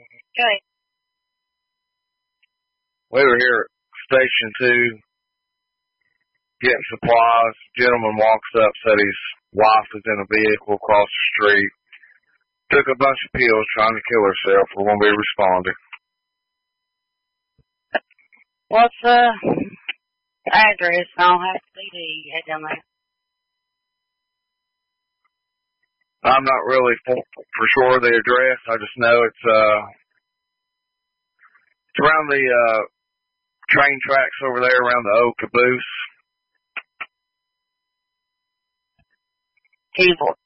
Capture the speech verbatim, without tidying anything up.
Okay. We were here at Station two getting supplies. Gentleman walks up, said his wife was in a vehicle across the street. Took a bunch of pills trying to kill herself for when we responded. What's the address? I'll have to see the head down there. I'm not really for, for sure the address. I just know it's uh it's around the uh train tracks over there around the old caboose. Evil.